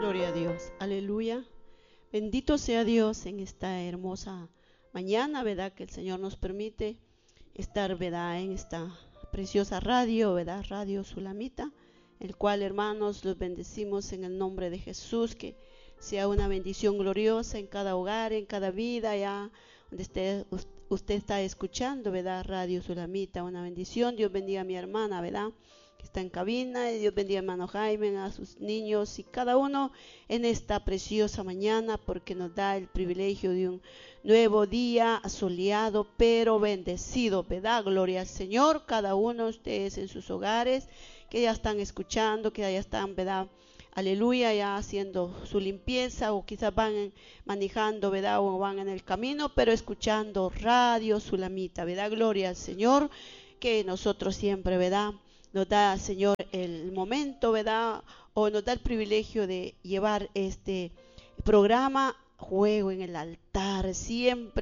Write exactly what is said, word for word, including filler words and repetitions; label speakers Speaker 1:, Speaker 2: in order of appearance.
Speaker 1: Gloria a Dios, aleluya. Bendito sea Dios en esta hermosa mañana, ¿verdad? Que el Señor nos permite estar, ¿verdad? En esta preciosa radio, ¿verdad? Radio Sulamita, el cual, hermanos, los bendecimos en el nombre de Jesús, que sea una bendición gloriosa en cada hogar, en cada vida, ya donde esté, usted está escuchando, ¿verdad? Radio Sulamita, una bendición. Dios bendiga a mi hermana, ¿verdad? Que está en cabina, y Dios bendiga a hermano Jaime, a sus niños y cada uno en esta preciosa mañana, porque nos da el privilegio de un nuevo día soleado pero bendecido, ¿verdad? Gloria al Señor. Cada uno de ustedes en sus hogares que ya están escuchando, que ya están, ¿verdad? Aleluya, ya haciendo su limpieza, o quizás van manejando, ¿verdad? O van en el camino, pero escuchando Radio Sulamita, ¿verdad? Gloria al Señor, que nosotros siempre, ¿verdad? Nos da, Señor, el momento, ¿verdad? O nos da el privilegio de llevar este programa, Juego en el Altar, siempre